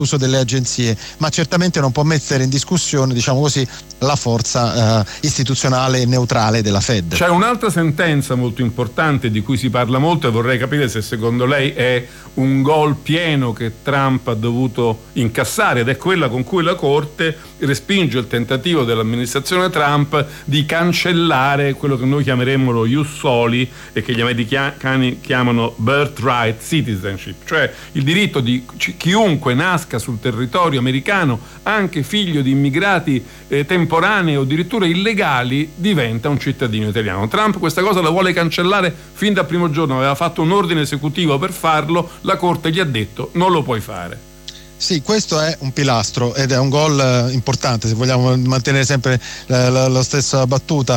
l'uso delle agenzie, ma certamente non può mettere in discussione, diciamo così, la forza istituzionale e neutrale della Fed. C'è un'altra sentenza molto importante di cui si parla molto e vorrei capire se secondo lei è un gol pieno che Trump ha dovuto incassare, ed è quella con cui la Corte respinge il tentativo dell'amministrazione Trump di cancellare quello che noi chiameremmo lo ius soli e che gli americani chiamano birthright citizenship, cioè il diritto di chiunque nasca sul territorio americano, anche figlio di immigrati temporanei o addirittura illegali, diventa un cittadino italiano. Trump questa cosa la vuole cancellare fin dal primo giorno, aveva fatto un ordine esecutivo per farlo, la Corte gli ha detto non lo puoi fare. Sì, questo è un pilastro ed è un gol importante, se vogliamo mantenere sempre la stessa battuta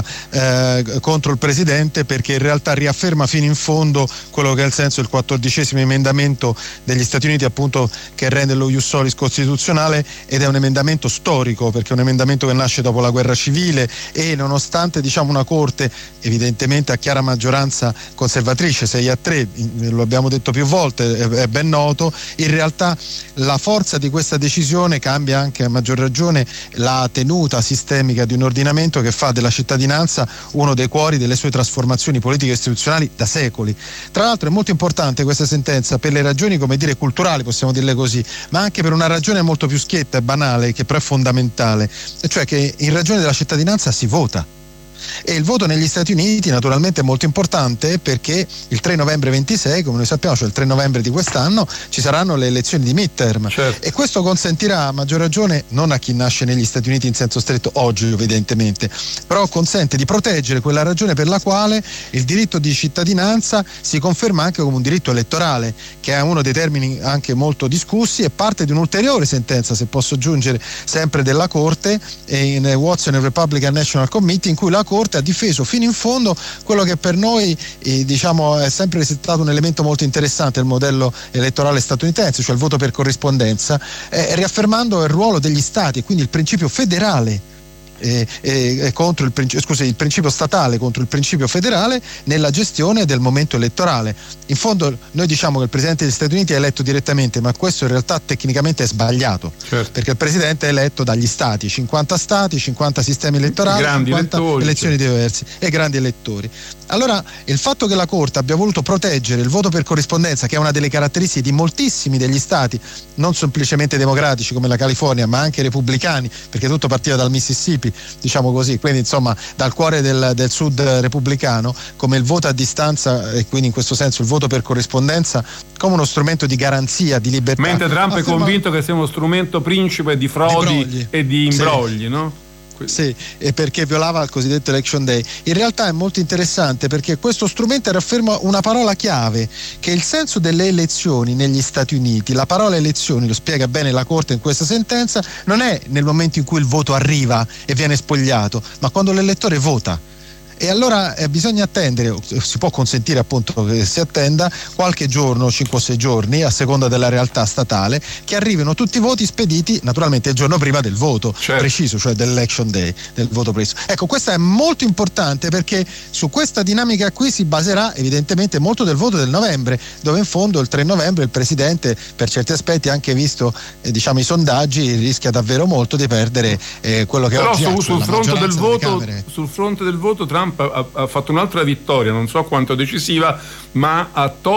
contro il Presidente, perché in realtà riafferma fino in fondo quello che è il senso del 14° emendamento degli Stati Uniti, appunto, che rende lo ius solis costituzionale, ed è un emendamento storico perché è un emendamento che nasce dopo la guerra civile e nonostante, diciamo, una Corte evidentemente a chiara maggioranza conservatrice, 6-3, lo abbiamo detto più volte, è ben noto, in realtà la forza di questa decisione cambia anche a maggior ragione la tenuta sistemica di un ordinamento che fa della cittadinanza uno dei cuori delle sue trasformazioni politiche e istituzionali da secoli. Tra l'altro è molto importante questa sentenza per le ragioni, come dire, culturali, possiamo dirle così, ma anche per una ragione molto più schietta e banale, che però è fondamentale, e cioè che in ragione della cittadinanza si vota. E il voto negli Stati Uniti naturalmente è molto importante perché il 3 novembre 26, come noi sappiamo, cioè il 3 novembre di quest'anno, ci saranno le elezioni di midterm, certo. E questo consentirà a maggior ragione, non a chi nasce negli Stati Uniti in senso stretto oggi evidentemente, però consente di proteggere quella ragione per la quale il diritto di cittadinanza si conferma anche come un diritto elettorale, che è uno dei termini anche molto discussi e parte di un'ulteriore sentenza, se posso aggiungere, sempre della Corte, in Watson Republican National Committee, in cui la Corte ha difeso fino in fondo quello che per noi diciamo è sempre stato un elemento molto interessante del modello elettorale statunitense, cioè il voto per corrispondenza, riaffermando il ruolo degli stati e quindi il principio federale contro il principio statale contro il principio federale nella gestione del momento elettorale. In fondo noi diciamo che il Presidente degli Stati Uniti è eletto direttamente, ma questo in realtà tecnicamente è sbagliato, certo. Perché il Presidente è eletto dagli stati, 50 stati, 50 sistemi elettorali, grandi 50 elettori, elezioni diverse e grandi elettori. Allora il fatto che la Corte abbia voluto proteggere il voto per corrispondenza, che è una delle caratteristiche di moltissimi degli stati, non semplicemente democratici come la California, ma anche repubblicani, perché tutto partiva dal Mississippi, diciamo così, quindi insomma dal cuore del sud repubblicano, come il voto a distanza e quindi in questo senso il voto per corrispondenza come uno strumento di garanzia, di libertà. Mentre Trump è convinto che sia uno strumento principe di frodi e di imbrogli, sì. No? Sì, e perché violava il cosiddetto election day. In realtà è molto interessante perché questo strumento rafferma una parola chiave, che è il senso delle elezioni negli Stati Uniti. La parola elezioni, lo spiega bene la Corte in questa sentenza, non è nel momento in cui il voto arriva e viene spogliato, ma quando l'elettore vota. E allora bisogna attendere, si può consentire appunto che si attenda qualche giorno, 5 o 6 giorni, a seconda della realtà statale, che arrivino tutti i voti spediti naturalmente il giorno prima del voto, certo. Preciso, cioè dell'election day, del voto preciso. Ecco, questo è molto importante perché su questa dinamica qui si baserà evidentemente molto del voto del novembre, dove in fondo il 3 novembre il Presidente, per certi aspetti, anche visto diciamo i sondaggi, rischia davvero molto di perdere quello che oggi però sul sul fronte del voto Trump ha fatto un'altra vittoria, non so quanto decisiva, ma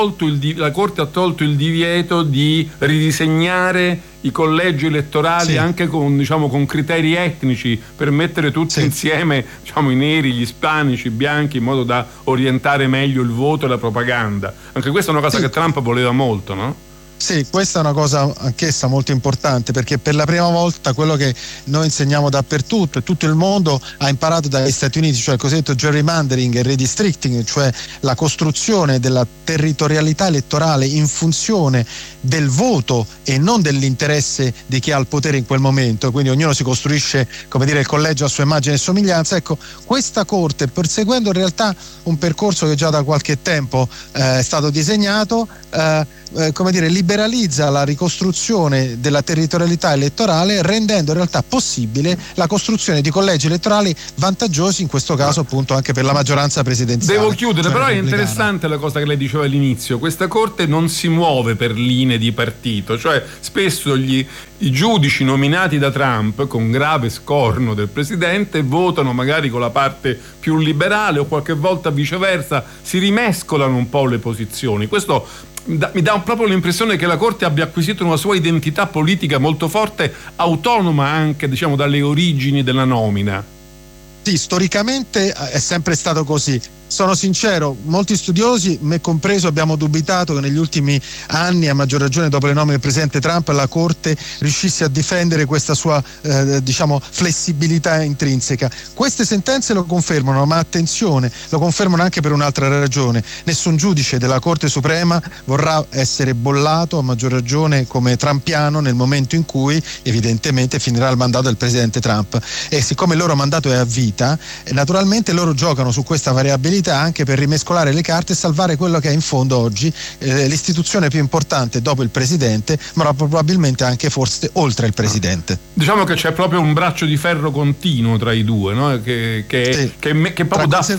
la Corte ha tolto il divieto di ridisegnare i collegi elettorali, sì. Anche con criteri etnici, per mettere tutti, sì. Insieme, diciamo, i neri, gli ispanici, i bianchi, in modo da orientare meglio il voto e la propaganda. Anche questa è una cosa, sì. Che Trump voleva molto, no? Sì, questa è una cosa anch'essa molto importante, perché per la prima volta quello che noi insegniamo dappertutto e tutto il mondo ha imparato dagli Stati Uniti, cioè il cosiddetto gerrymandering e redistricting, cioè la costruzione della territorialità elettorale in funzione del voto e non dell'interesse di chi ha il potere in quel momento, quindi ognuno si costruisce, come dire, il collegio a sua immagine e somiglianza. Ecco, questa Corte, perseguendo in realtà un percorso che già da qualche tempo è stato disegnato, come dire, liberalizza la ricostruzione della territorialità elettorale, rendendo in realtà possibile la costruzione di collegi elettorali vantaggiosi, in questo caso appunto anche per la maggioranza presidenziale. Devo chiudere, però è interessante la cosa che lei diceva all'inizio: questa Corte non si muove per linee di partito, cioè spesso i giudici nominati da Trump, con grave scorno del presidente, votano magari con la parte più liberale, o qualche volta viceversa si rimescolano un po' le posizioni. Questo mi dà proprio l'impressione che la Corte abbia acquisito una sua identità politica molto forte, autonoma anche, diciamo, dalle origini della nomina. Sì, storicamente è sempre stato così. Sono sincero, molti studiosi, me compreso, abbiamo dubitato che negli ultimi anni, a maggior ragione dopo le nomine del presidente Trump, la Corte riuscisse a difendere questa sua flessibilità intrinseca. Queste sentenze lo confermano, ma attenzione, lo confermano anche per un'altra ragione: nessun giudice della Corte Suprema vorrà essere bollato, a maggior ragione come trampiano, nel momento in cui evidentemente finirà il mandato del presidente Trump, e siccome il loro mandato è a vita, naturalmente loro giocano su questa variabilità anche per rimescolare le carte e salvare quello che è in fondo oggi l'istituzione più importante dopo il presidente, ma probabilmente anche forse oltre il presidente. Diciamo che c'è proprio un braccio di ferro continuo tra i due, no? che proprio dà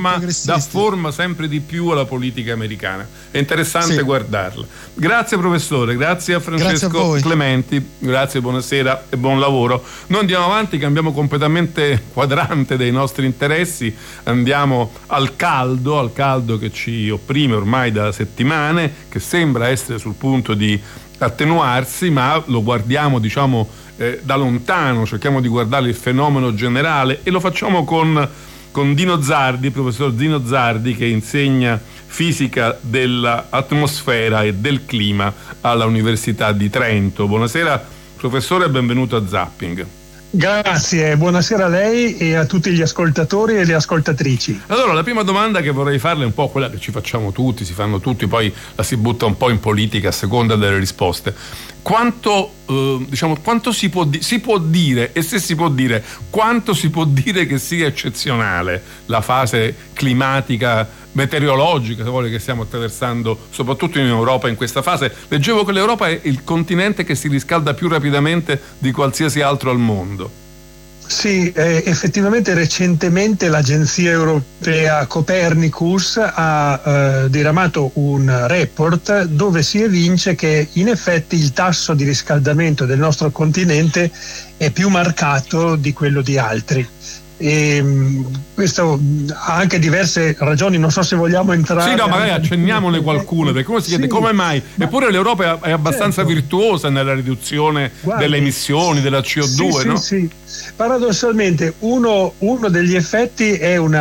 forma sempre di più alla politica americana. È interessante guardarla. Grazie professore, grazie a Francesco Clementi, grazie, buonasera e buon lavoro. Noi andiamo avanti, cambiamo completamente quadrante dei nostri interessi, andiamo al caldo che ci opprime ormai da settimane, che sembra essere sul punto di attenuarsi, ma lo guardiamo, diciamo, da lontano, cerchiamo di guardare il fenomeno generale, e lo facciamo con Dino Zardi, professor Dino Zardi, che insegna fisica dell'atmosfera e del clima alla Università di Trento. Buonasera professore e benvenuto a Zapping. Grazie, buonasera a lei e a tutti gli ascoltatori e le ascoltatrici. Allora, la prima domanda che vorrei farle è un po' quella che ci facciamo tutti, si fanno tutti, poi la si butta un po' in politica a seconda delle risposte. Quanto si può dire, e se si può dire, quanto si può dire che sia eccezionale la fase climatica, meteorologica, se vuole, che stiamo attraversando soprattutto in Europa in questa fase? Leggevo che l'Europa è il continente che si riscalda più rapidamente di qualsiasi altro al mondo. Sì, effettivamente recentemente l'agenzia europea Copernicus ha diramato un report dove si evince che in effetti il tasso di riscaldamento del nostro continente è più marcato di quello di altri. E questo ha anche diverse ragioni, non so se vogliamo entrare. Sì, no, magari accenniamone qualcuna, perché uno si chiede come mai. Eppure l'Europa è abbastanza virtuosa nella riduzione delle emissioni, della CO2, no? Sì. Paradossalmente uno degli effetti è un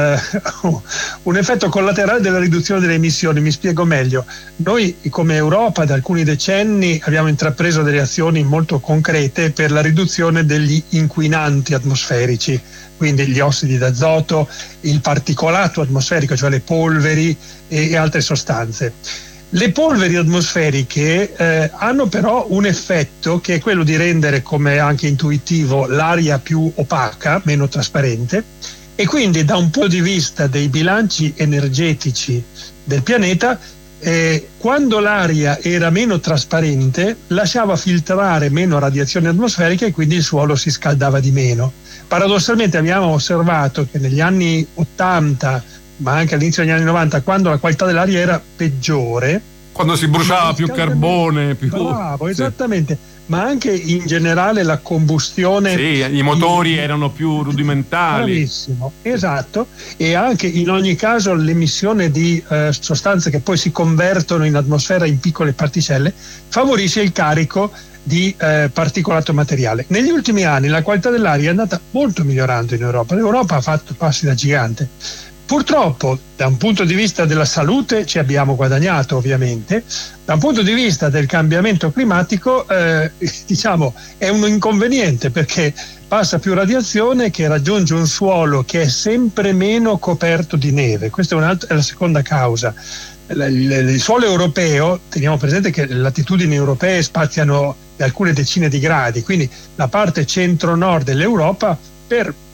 effetto collaterale della riduzione delle emissioni. Mi spiego meglio. Noi come Europa da alcuni decenni abbiamo intrapreso delle azioni molto concrete per la riduzione degli inquinanti atmosferici, quindi gli ossidi d'azoto, il particolato atmosferico, cioè le polveri e altre sostanze. Le polveri atmosferiche hanno però un effetto che è quello di rendere, come anche intuitivo, l'aria più opaca, meno trasparente, e quindi da un punto di vista dei bilanci energetici del pianeta, quando l'aria era meno trasparente lasciava filtrare meno radiazione atmosferica e quindi il suolo si scaldava di meno. Paradossalmente abbiamo osservato che negli anni 80, ma anche all'inizio degli anni 90, quando la qualità dell'aria era peggiore, quando si bruciava più carbone, bravo, esattamente, ma anche in generale la combustione, i motori erano più rudimentali. Bravissimo, esatto, e anche in ogni caso l'emissione di sostanze che poi si convertono in atmosfera in piccole particelle favorisce il carico di particolato materiale. Negli ultimi anni la qualità dell'aria è andata molto migliorando in Europa. L'Europa ha fatto passi da gigante. Purtroppo, da un punto di vista della salute ci abbiamo guadagnato, ovviamente. Da un punto di vista del cambiamento climatico, diciamo, è un inconveniente, perché passa più radiazione che raggiunge un suolo che è sempre meno coperto di neve. Questa è la seconda causa. Il suolo europeo, teniamo presente che le latitudini europee spaziano di alcune decine di gradi, quindi la parte centro-nord dell'Europa per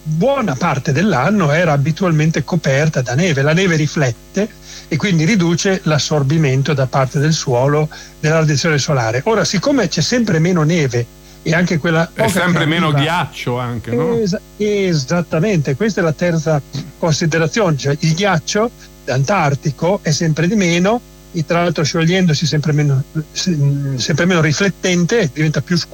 buona parte dell'anno era abitualmente coperta da neve. La neve riflette e quindi riduce l'assorbimento da parte del suolo della radiazione solare. Ora, siccome c'è sempre meno neve e anche quella è sempre meno ghiaccio anche, no? Esattamente, questa è la terza considerazione, cioè il ghiaccio antartico è sempre di meno e tra l'altro sciogliendosi sempre meno riflettente, diventa più scuro